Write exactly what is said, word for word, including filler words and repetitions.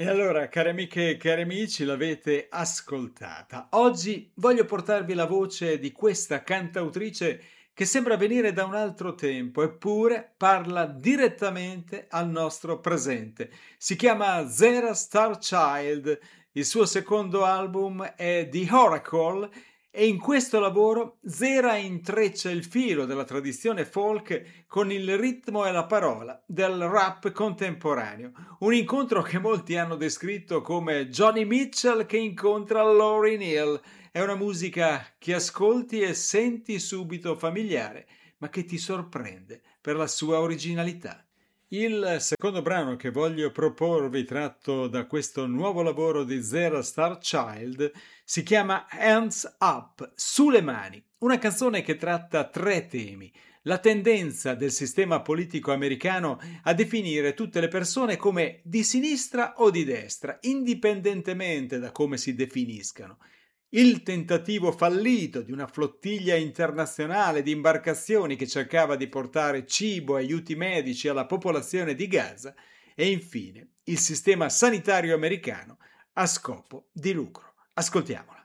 E allora, cari amiche e cari amici, l'avete ascoltata. Oggi voglio portarvi la voce di questa cantautrice che sembra venire da un altro tempo, eppure parla direttamente al nostro presente. Si chiama Zara Starchild, il suo secondo album è The Oracle e in questo lavoro Zara intreccia il filo della tradizione folk con il ritmo e la parola del rap contemporaneo. Un incontro che molti hanno descritto come Johnny Mitchell che incontra Lauryn Hill. È una musica che ascolti e senti subito familiare, ma che ti sorprende per la sua originalità. Il secondo brano che voglio proporvi, tratto da questo nuovo lavoro di Zara Starchild, si chiama Hands Up, sulle mani, una canzone che tratta tre temi: la tendenza del sistema politico americano a definire tutte le persone come di sinistra o di destra, indipendentemente da come si definiscano; il tentativo fallito di una flottiglia internazionale di imbarcazioni che cercava di portare cibo e aiuti medici alla popolazione di Gaza; e infine il sistema sanitario americano a scopo di lucro. Ascoltiamola.